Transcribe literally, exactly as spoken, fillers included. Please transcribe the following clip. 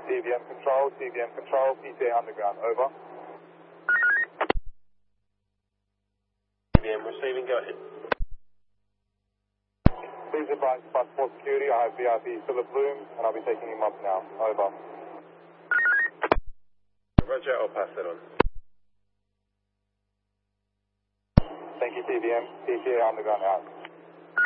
T V M Control, T V M Control, P T A Underground, over. T V M receiving, go ahead. Please advise passport security, I have V I P Philip Bloom, and I'll be taking him up now, over. Roger, I'll pass that on. Thank you, T V M. P T A Underground out.